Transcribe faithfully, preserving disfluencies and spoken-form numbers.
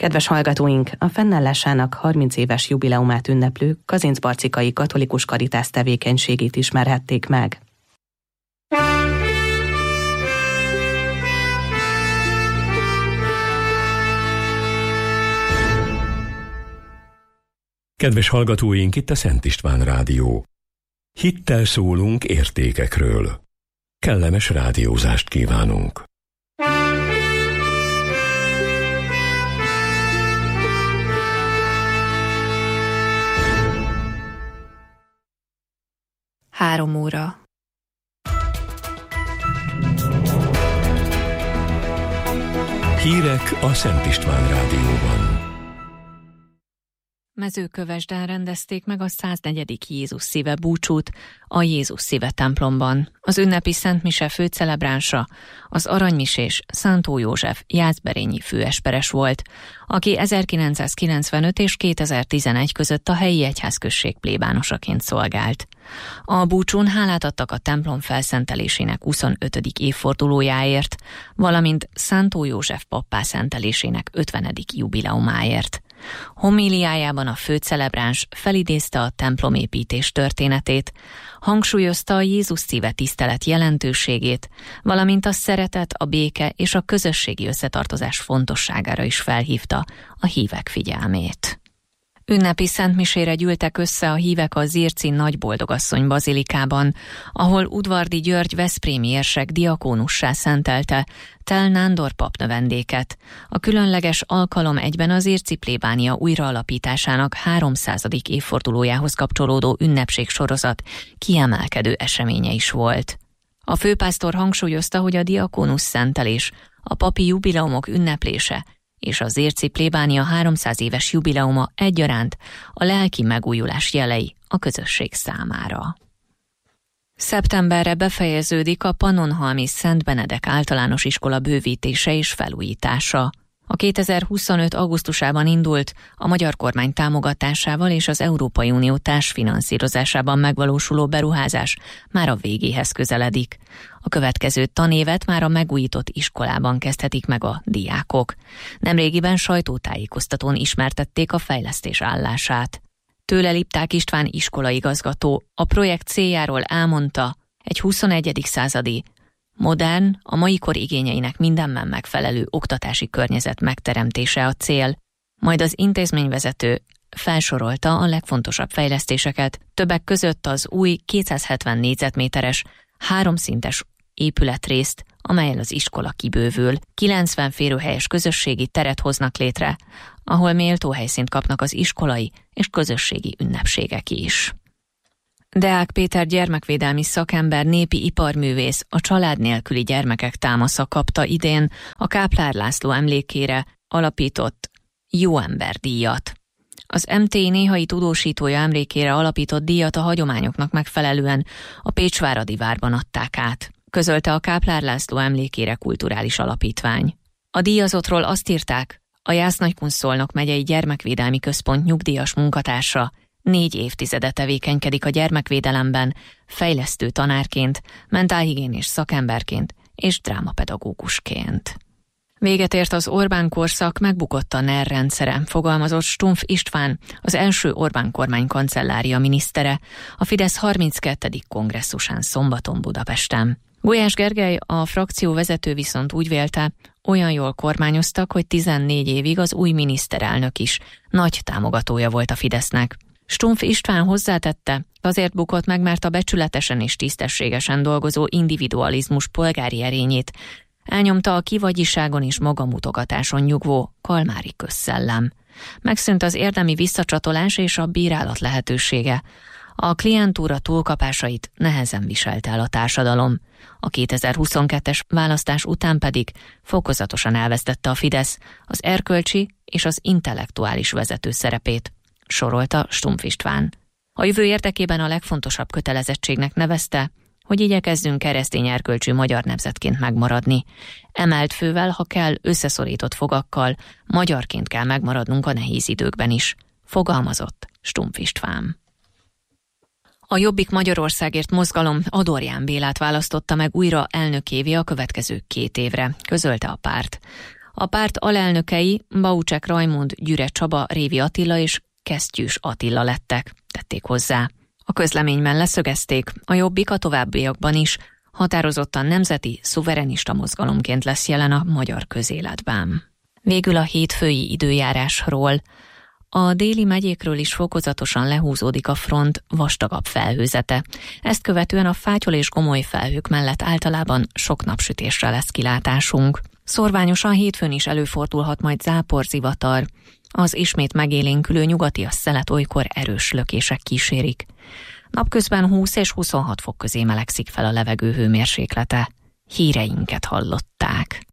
Kedves hallgatóink, a fennállásának harminc éves jubileumát ünneplő Kazincbarcikai Katolikus Karitász tevékenységét ismerhették meg. Kedves hallgatóink, itt a Szent István Rádió. Hittel szólunk értékekről. Kellemes rádiózást kívánunk. Három óra. Hírek a Szent István Rádióban. Mezőkövesden rendezték meg a száznegyedik Jézus szíve búcsút a Jézus szíve templomban. Az ünnepi Szent Mise főcelebránsa az aranymisés Szántó József jászberényi főesperes volt, aki ezerkilencszázkilencvenöt és kétezer-tizenegy között a helyi egyházközség plébánosaként szolgált. A búcsún hálát adtak a templom felszentelésének huszonötödik évfordulójáért, valamint Szántó József pappá szentelésének ötvenedik jubileumáért. Homíliájában a főcelebráns felidézte a templomépítés történetét, hangsúlyozta a Jézus szíve tisztelet jelentőségét, valamint a szeretet, a béke és a közösségi összetartozás fontosságára is felhívta a hívek figyelmét. Ünnepi szentmisére gyűltek össze a hívek a Zirci Nagyboldogasszony bazilikában, ahol Udvardi György veszprémi érsek diakónussá szentelte Tel Nándor pap növendéket. A különleges alkalom egyben az Zirci plébánia újraalapításának háromszázadik évfordulójához kapcsolódó ünnepségsorozat kiemelkedő eseménye is volt. A főpásztor hangsúlyozta, hogy a diakónus szentelés, a papi jubileumok ünneplése és az Zirci plébánia háromszáz éves jubileuma egyaránt a lelki megújulás jelei a közösség számára. Szeptemberre befejeződik a Pannonhalmi Szent Benedek általános iskola bővítése és felújítása. A kétezer-huszonöt augusztusában indult, a magyar kormány támogatásával és az Európai Unió társfinanszírozásában megvalósuló beruházás már a végéhez közeledik. A következő tanévet már a megújított iskolában kezdhetik meg a diákok. Nemrégiben sajtótájékoztatón ismertették a fejlesztés állását. Tőle Lipták István iskolaigazgató a projekt céljáról elmondta, egy huszonegyedik századi, modern, a mai kor igényeinek mindenben megfelelő oktatási környezet megteremtése a cél, majd az intézményvezető felsorolta a legfontosabb fejlesztéseket, többek között az új kétszázhetven négyzetméteres, háromszintes épületrészt, amelyen az iskola kibővül, kilencven férőhelyes közösségi teret hoznak létre, ahol méltó helyszínt kapnak az iskolai és közösségi ünnepségek is. Deák Péter gyermekvédelmi szakember, népi iparművész a család nélküli gyermekek támasza kapta idén a Káplár László emlékére alapított Jó Ember díjat. Az em té i néhai tudósítója emlékére alapított díjat a hagyományoknak megfelelően a Pécsváradi várban adták át, közölte a Káplár László emlékére kulturális alapítvány. A díjazottról azt írták, a Jász-Nagykun-Szolnok megyei gyermekvédelmi központ nyugdíjas munkatársa, négy évtizede tevékenykedik a gyermekvédelemben, fejlesztő tanárként, mentálhigiénés szakemberként és drámapedagógusként. Véget ért az Orbán korszak, megbukott a en e er rendszere, fogalmazott Stumpf István, az első Orbán kormány kancellária minisztere, a Fidesz harminckettedik kongresszusán szombaton Budapesten. Gulyás Gergely, a frakció vezető viszont úgy vélte, olyan jól kormányoztak, hogy tizennégy évig az új miniszterelnök is nagy támogatója volt a Fidesznek. Stumpf István hozzátette, azért bukott meg, mert a becsületesen és tisztességesen dolgozó individualizmus polgári erényét elnyomta a kivagyiságon és magamutogatáson nyugvó kalmári közszellem. Megszűnt az érdemi visszacsatolás és a bírálat lehetősége. A klientúra túlkapásait nehezen viselte el a társadalom. A kétezer-huszonkettes választás után pedig fokozatosan elvesztette a Fidesz az erkölcsi és az intellektuális vezető szerepét, sorolta Stumpf István. A jövő érdekében a legfontosabb kötelezettségnek nevezte, hogy igyekezzünk keresztény erkölcsű magyar nemzetként megmaradni. Emelt fővel, ha kell, összeszorított fogakkal, magyarként kell megmaradnunk a nehéz időkben is, fogalmazott Stumpf István. A Jobbik Magyarországért mozgalom Adorján Bélát választotta meg újra elnökévé a következő két évre, közölte a párt. A párt alelnökei Baucsek Rajmund, Gyüre Csaba, Révi Attila és Kesztyűs Attila lettek, tették hozzá. A közleményben leszögezték, a Jobbik a továbbiakban is határozottan nemzeti, szuverenista mozgalomként lesz jelen a magyar közéletben. Végül a hétfői időjárásról. A déli megyékről is fokozatosan lehúzódik a front vastagabb felhőzete. Ezt követően a fátyol és gomoly felhők mellett általában sok napsütésre lesz kilátásunk. Szorványosan hétfőn is előfordulhat majd zápor, zivatar. Az ismét megélénkülő nyugatias szelet olykor erős lökések kísérik. Napközben húsz és huszonhat fok közé melegszik fel a levegő hőmérséklete. Híreinket hallották.